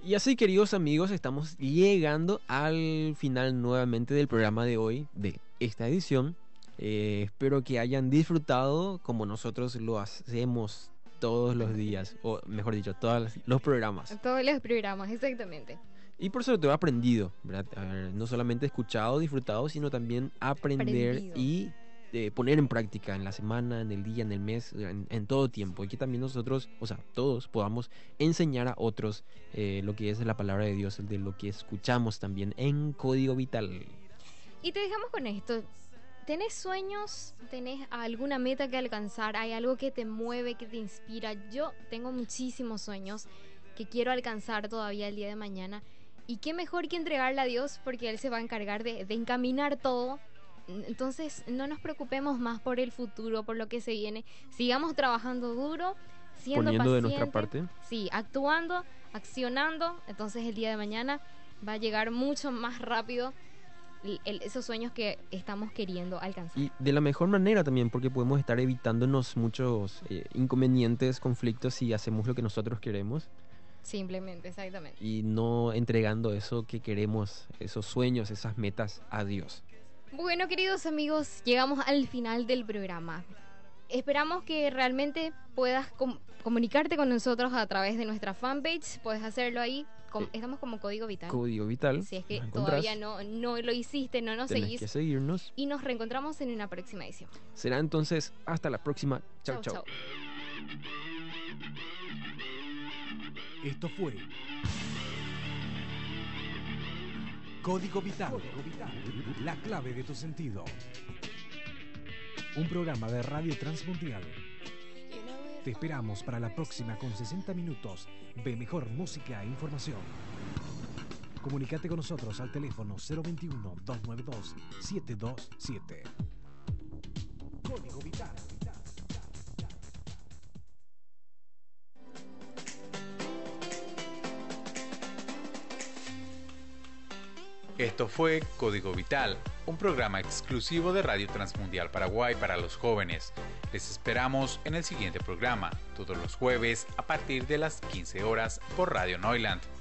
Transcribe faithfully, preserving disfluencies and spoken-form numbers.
Y así, queridos amigos, estamos llegando al final nuevamente del programa de hoy, de esta edición. Eh, espero que hayan disfrutado como nosotros lo hacemos todos los días, o mejor dicho, todos los programas. Todos los programas, exactamente. Y por sobre todo aprendido, ¿verdad? A ver, no solamente escuchado, disfrutado, sino también aprender Aprendido. y eh, poner en práctica en la semana, en el día, en el mes, en, en todo tiempo. Y que también nosotros, o sea, todos podamos enseñar a otros eh, lo que es la palabra de Dios, de lo que escuchamos también en Código Vital. Y te dejamos con esto. ¿Tenés sueños? ¿Tenés alguna meta que alcanzar? ¿Hay algo que te mueve, que te inspira? Yo tengo muchísimos sueños que quiero alcanzar todavía el día de mañana. Y qué mejor que entregarle a Dios, porque Él se va a encargar de, de encaminar todo. Entonces no nos preocupemos más por el futuro, por lo que se viene. Sigamos trabajando duro, siendo Poniendo de pacientes, nuestra parte. Sí, actuando, accionando. Entonces el día de mañana va a llegar mucho más rápido el- el- esos sueños que estamos queriendo alcanzar. Y de la mejor manera también, porque podemos estar evitándonos muchos eh, inconvenientes, conflictos si hacemos lo que nosotros queremos. Simplemente, exactamente. Y no entregando eso que queremos, esos sueños, esas metas a Dios. Bueno, queridos amigos, llegamos al final del programa. Esperamos que realmente puedas com- comunicarte con nosotros a través de nuestra fanpage. Puedes hacerlo ahí. Com- Sí. Estamos como Código Vital. Código Vital. Si es que nos encontrás, todavía no, no lo hiciste, no nos tenés seguís. que seguirnos. Y nos reencontramos en una próxima edición. Será entonces hasta la próxima. Chau, chau. Chau, chau. Esto fue Código Vital, la clave de tu sentido. Un programa de Radio Transmundial. Te esperamos para la próxima con sesenta minutos de mejor música e información. Comunícate con nosotros al teléfono cero veintiuno, doscientos noventa y dos, setecientos veintisiete. Código Vital. Esto fue Código Vital, un programa exclusivo de Radio Transmundial Paraguay para los jóvenes. Les esperamos en el siguiente programa, todos los jueves a partir de las quince horas por Radio Neuland.